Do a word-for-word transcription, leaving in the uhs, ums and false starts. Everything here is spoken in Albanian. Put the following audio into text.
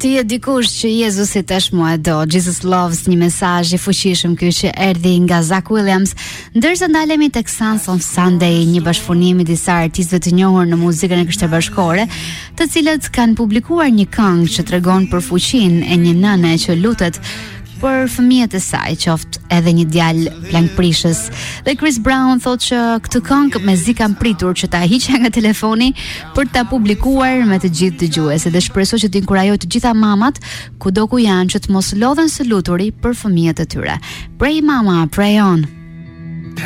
Ti je dikush që Jezusi tashmë e do. Jesus Loves, një mesazh i fuqishëm ky që erdhi nga Zach Williams. Ndërsa ndalemi tek Sons of Sunday, një bashkëpunim i disa artistëve të njohur në muzikën e këtyre bashkore, të cilët kanë publikuar një këngë që tregon për fuqinë e një nëne që lutet për fëmijët e saj, qoftë edhe një djalë plankprishës. Dhe Chris Brown thotë që këtë këngë mezi kanë pritur që ta hiqja nga telefoni për ta publikuar me të gjithë dëgjuesit, dhe shpresoj që të inkurajojë të gjitha mamat kudo ku janë që të mos lodhen së luturi për fëmijët e tyre. Pray mama, pray on.